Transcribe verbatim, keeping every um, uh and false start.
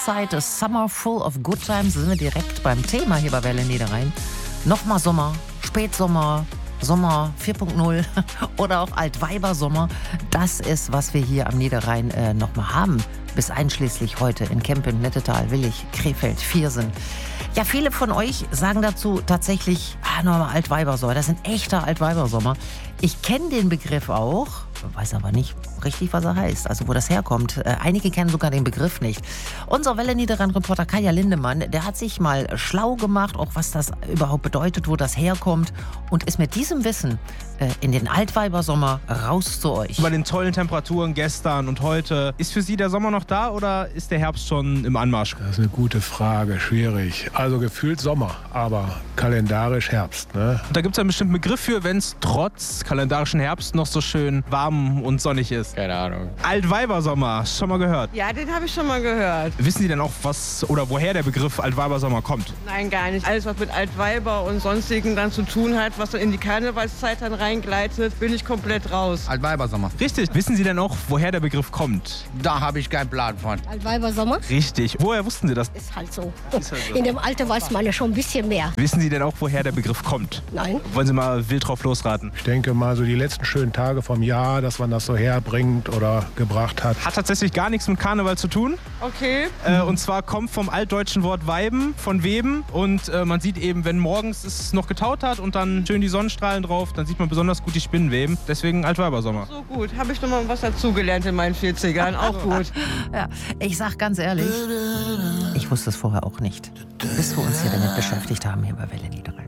Uhrzeit, a Summer full of good times, sind wir direkt beim Thema hier bei Welle Niederrhein. Nochmal Sommer, Spätsommer, Sommer vier Punkt null oder auch Altweibersommer. Das ist, was wir hier am Niederrhein äh, nochmal haben. Bis einschließlich heute in Kempen, Nettetal, Willich, Krefeld, Viersen. Ja, viele von euch sagen dazu tatsächlich, ah, nochmal Altweibersommer. Das sind echter Altweibersommer. Ich kenne den Begriff auch, weiß aber nicht richtig, was er heißt, also wo das herkommt. Äh, einige kennen sogar den Begriff nicht. Unser Welle Niederrhein-Reporter Kaya Lindemann, der hat sich mal schlau gemacht, auch was das überhaupt bedeutet, wo das herkommt und ist mit diesem Wissen äh, in den Altweibersommer raus zu euch. Bei den tollen Temperaturen gestern und heute, ist für Sie der Sommer noch da oder ist der Herbst schon im Anmarsch? Das ist eine gute Frage, schwierig. Also gefühlt Sommer, aber kalendarisch Herbst. Ne? Und da gibt es einen bestimmten Begriff für, wenn es trotz kalendarischen Herbst noch so schön warm und sonnig ist. Keine Ahnung. Altweibersommer, schon mal gehört? Ja, den habe ich schon mal gehört. Wissen Sie denn auch, was oder woher der Begriff Altweibersommer kommt? Nein, gar nicht. Alles, was mit Altweiber und sonstigen dann zu tun hat, was dann in die Karnevalszeit dann reingleitet, bin ich komplett raus. Altweibersommer. Richtig. Wissen Sie denn auch, woher der Begriff kommt? Da habe ich keinen Plan von. Altweibersommer? Richtig. Woher wussten Sie das? Ist halt so. Ist halt so. In dem Alter weiß man ja schon ein bisschen mehr. Wissen Sie denn auch, woher der Begriff kommt? Nein. Wollen Sie mal wild drauf losraten? Ich denke mal so die letzten schönen Tage vom Jahr, dass man das so herbringt oder gebracht hat. Hat tatsächlich gar nichts mit Karneval zu tun. Okay. Äh, und zwar kommt vom altdeutschen Wort weiben, von weben. Und äh, man sieht eben, wenn morgens es noch getaut hat und dann schön die Sonnenstrahlen drauf, dann sieht man besonders gut die Spinnen weben. Deswegen Altweibersommer. So gut. Habe ich noch mal was dazugelernt in meinen vierzigern. Auch gut. Ja, ich sag ganz ehrlich, ich wusste es vorher auch nicht. Bis wir uns hier damit beschäftigt haben hier bei Welle Niederrhein.